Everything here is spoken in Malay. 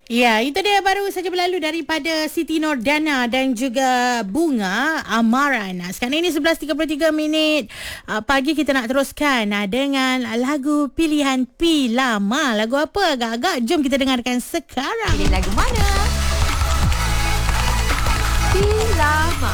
Ya, itu dia baru saja berlalu daripada Siti Nordana dan juga Bunga Amaran. Sekarang ini 11.33 minit pagi, kita nak teruskan dengan lagu pilihan P Lama. Lagu apa agak-agak? Jom kita dengarkan sekarang. Pilih lagu mana? P Lama.